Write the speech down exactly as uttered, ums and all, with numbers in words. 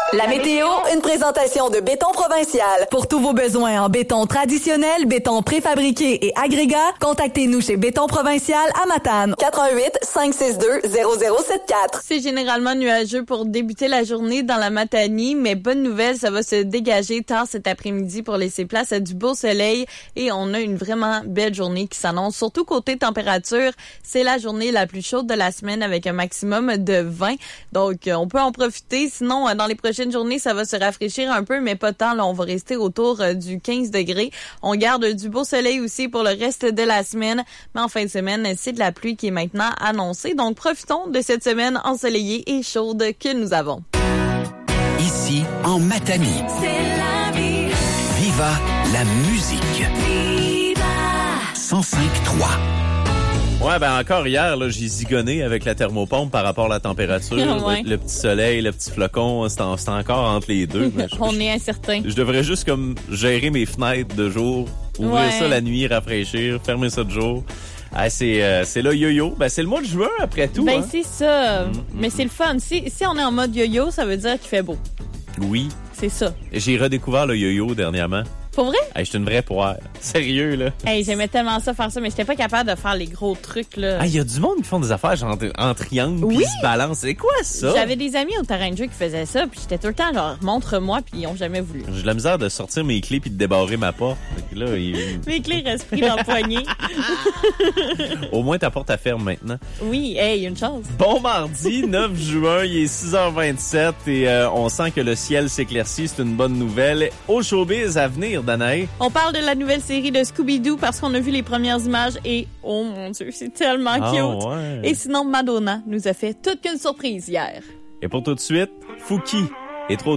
La météo, une présentation de Béton Provincial. Pour tous vos besoins en béton traditionnel, béton préfabriqué et agrégat, contactez-nous chez Béton Provincial à Matane. quatre un huit, cinq six deux, zéro zéro sept quatre. C'est généralement nuageux pour débuter la journée dans la Matanie, mais bonne nouvelle, ça va se dégager tard cet après-midi pour laisser place à du beau soleil et on a une vraiment belle journée qui s'annonce. Surtout côté température, c'est la journée la plus chaude de la semaine avec un maximum de vingt. Donc, on peut en profiter. Sinon, dans les prochaines journée, ça va se rafraîchir un peu, mais pas tant. Là, on va rester autour euh, du quinze degrés. On garde du beau soleil aussi pour le reste de la semaine. Mais en fin de semaine, c'est de la pluie qui est maintenant annoncée. Donc, profitons de cette semaine ensoleillée et chaude que nous avons. Ici, en Matanie. C'est la vie. Viva la musique. Viva. cent cinq trois. Ouais, ben encore hier, là, j'ai zigonné avec la thermopompe par rapport à la température. Ouais. le, le petit soleil, le petit flocon, c'est, en, c'est encore entre les deux. Je, On je, est incertain. Je devrais juste comme gérer mes fenêtres de jour, ouvrir Ouais. ça la nuit, rafraîchir, fermer ça de jour. Ah, c'est, euh, c'est là yo-yo. Ben, c'est le mois de juin après tout. Ben, hein? c'est ça. Mm, Mais mm, c'est le fun. Si, si on est en mode yo-yo, ça veut dire qu'il fait beau. Oui. C'est ça. J'ai redécouvert le yo-yo dernièrement. Pour vrai? Hey, je suis une vraie poire. Sérieux, là. Hey, j'aimais tellement ça faire ça, mais j'étais pas capable de faire les gros trucs, là. Ah, il y a du monde qui font des affaires genre en triangle Oui. puis ils se balancent. C'est quoi ça? J'avais des amis au terrain de jeu qui faisaient ça, puis j'étais tout le temps genre, montre-moi, puis ils ont jamais voulu. J'ai de la misère de sortir mes clés puis de débarrer ma porte. Fait que là, il... Mes clés restent pris dans le poignet. Au moins, ta porte à ferme maintenant. Oui, hey, une chance. Bon mardi, neuf juin, il est six heures vingt-sept et euh, on sent que le ciel s'éclaircit. C'est une bonne nouvelle. Au showbiz à venir, Danae. On parle de la nouvelle série de Scooby-Doo parce qu'on a vu les premières images et, oh mon Dieu, c'est tellement Ah, cute. ouais. Et sinon, Madonna nous a fait toute qu'une surprise hier. Et pour tout de suite, Fouki et trop